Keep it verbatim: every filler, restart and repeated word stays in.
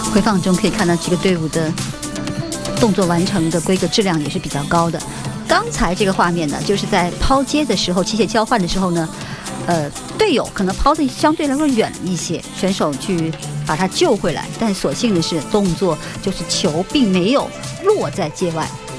回放中可以看到几个队伍的动作完成的规格质量也是比较高的。刚才这个画面呢，就是在抛接的时候，器械交换的时候呢，呃，队友可能抛的相对来说远了一些，选手去把它救回来，但所幸的是动作就是球并没有落在界外。